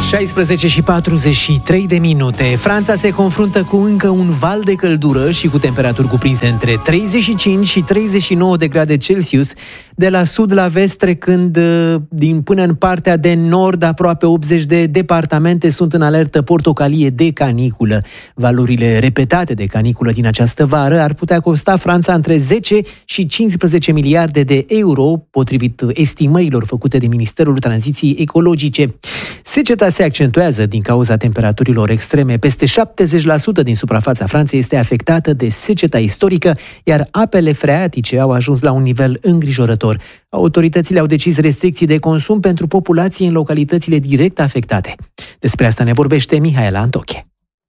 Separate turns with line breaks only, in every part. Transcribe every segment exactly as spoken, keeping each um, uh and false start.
șaisprezece și patruzeci și trei de minute. Franța se confruntă cu încă un val de căldură și cu temperaturi cuprinse între treizeci și cinci și treizeci și nouă de grade Celsius, de la sud la vest, trecând din până în partea de nord. Aproape optzeci de departamente sunt în alertă portocalie de caniculă. Valorile repetate de caniculă din această vară ar putea costa Franța între zece și cincisprezece miliarde de euro, potrivit estimărilor făcute de Ministerul Tranziției Ecologice. Seceta se accentuează din cauza temperaturilor extreme. Peste șaptezeci la sută din suprafața Franței este afectată de seceta istorică, iar apele freatice au ajuns la un nivel îngrijorător. Autoritățile au decis restricții de consum pentru populație în localitățile direct afectate. Despre asta ne vorbește Mihaela Antoche.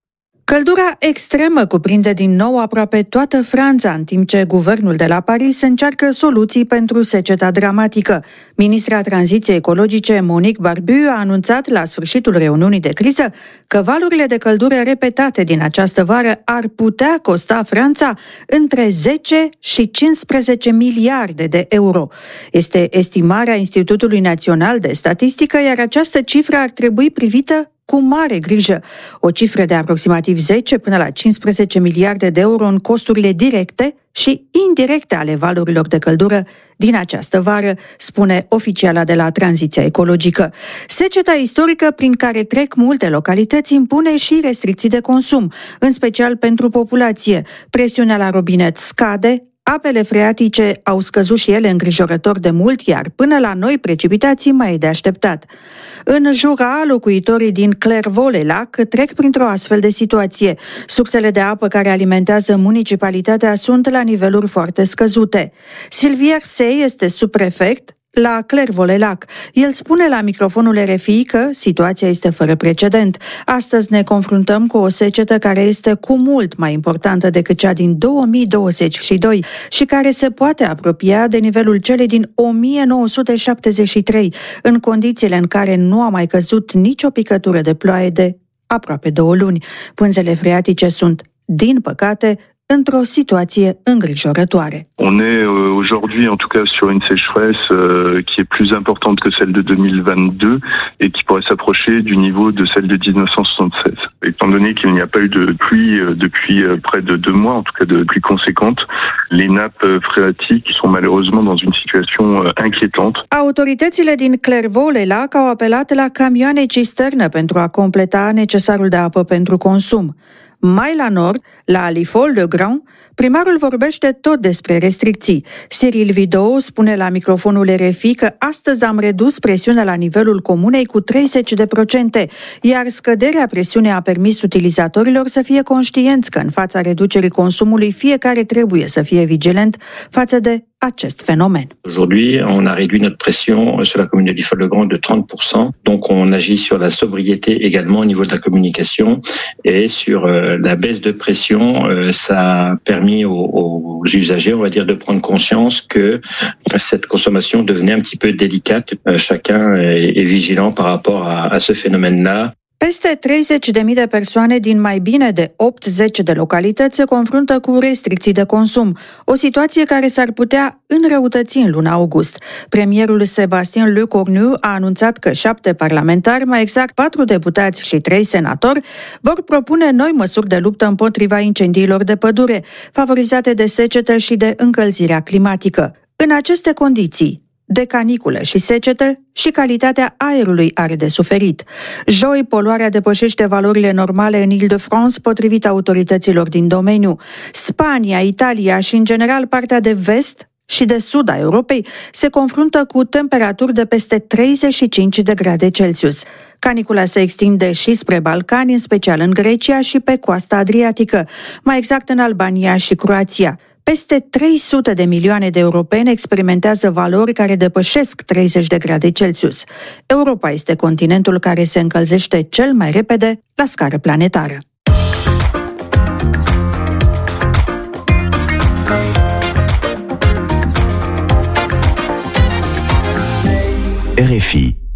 Căldura extremă cuprinde din nou aproape toată Franța, în timp ce guvernul de la Paris încearcă soluții pentru seceta dramatică. Ministra Tranziției Ecologice, Monique Barbu, a anunțat la sfârșitul reuniunii de criză că valurile de căldură repetate din această vară ar putea costa Franța între zece și cincisprezece miliarde de euro. Este estimarea Institutului Național de Statistică, iar această cifră ar trebui privită cu mare grijă. O cifră de aproximativ zece până la cincisprezece miliarde de euro în costurile directe și indirecte ale valurilor de căldură din această vară, spune oficiala de la Tranziția Ecologică. Seceta istorică prin care trec multe localități impune și restricții de consum, în special pentru populație. Presiunea la robinet scade, apele freatice au scăzut și ele îngrijorător de mult, iar până la noi precipitații mai e de așteptat. În Jura, locuitorii din Clairvaux-les-Lacs trec printr-o astfel de situație. Sursele de apă care alimentează municipalitatea sunt la niveluri foarte scăzute. Silvier Sey este subprefect la Clairvaux-les-Lacs. El spune la microfonul R F I că situația este fără precedent. Astăzi ne confruntăm cu o secetă care este cu mult mai importantă decât cea din două mii douăzeci și doi și care se poate apropia de nivelul celei din o mie nouă sute șaptezeci și trei, în condițiile în care nu a mai căzut nicio picătură de ploaie de aproape două luni. Pânzele freatice sunt, din păcate, într-o situație îngrijorătoare.
On est aujourd'hui en tout cas sur une sécheresse euh, qui est plus importante que celle de deux mille vingt-deux et qui pourrait s'approcher du niveau de celle de dix-neuf cent soixante-seize. Étant donné qu'il n'y a pas eu de pluie depuis près de deux mois, en tout cas de pluie conséquente, les nappes phréatiques sont malheureusement dans une situation inquiétante.
Autoritățile din Clairvaux-les-Lacs au apelat la camioane cisternă pentru a completa necesarul de apă pentru consum. Mai la nord, la Alifol-le-Grand, primarul vorbește tot despre restricții. Cyril Vidou spune la microfonul R F I că astăzi am redus presiunea la nivelul comunei cu treizeci de procente, iar scăderea presiunii a permis utilizatorilor să fie conștienți că în fața reducerii consumului fiecare trebuie să fie vigilent față de acest phénomène.
Aujourd'hui, on a réduit notre pression sur la commune de Alifol-le-Grand de trente pour cent. Donc, on agit sur la sobriété également au niveau de la communication et sur euh, la baisse de pression. Euh, ça a permis aux, aux usagers, on va dire, de prendre conscience que cette consommation devenait un petit peu délicate. Euh, chacun est, est vigilant par rapport à, à ce phénomène-là.
Peste treizeci de mii de persoane din mai bine de optzeci de localități se confruntă cu restricții de consum, o situație care s-ar putea înrăutăți în luna august. Premierul Sébastien Lecornu a anunțat că șapte parlamentari, mai exact patru deputați și trei senatori, vor propune noi măsuri de luptă împotriva incendiilor de pădure, favorizate de secetă și de încălzirea climatică. În aceste condiții, de caniculă și secetă, și calitatea aerului are de suferit. Joi, poluarea depășește valorile normale în Île-de-France, potrivit autorităților din domeniu. Spania, Italia și, în general, partea de vest și de sud a Europei se confruntă cu temperaturi de peste treizeci și cinci de grade Celsius. Canicula se extinde și spre Balcani, în special în Grecia și pe coasta adriatică, mai exact în Albania și Croația. Peste trei sute de milioane de europeni experimentează valori care depășesc treizeci de grade Celsius. Europa este continentul care se încălzește cel mai repede la scară planetară.
R F I